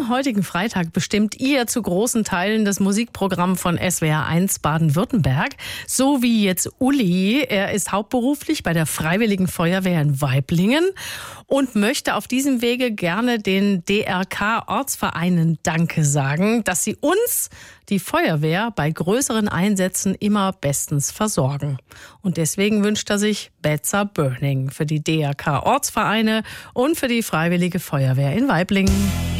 Am heutigen Freitag bestimmt ihr zu großen Teilen das Musikprogramm von SWR1 Baden-Württemberg. So wie jetzt Uli. Er ist hauptberuflich bei der Freiwilligen Feuerwehr in Waiblingen und möchte auf diesem Wege gerne den DRK-Ortsvereinen Danke sagen, dass sie uns, die Feuerwehr, bei größeren Einsätzen immer bestens versorgen. Und deswegen wünscht er sich Better Burning für die DRK-Ortsvereine und für die Freiwillige Feuerwehr in Waiblingen.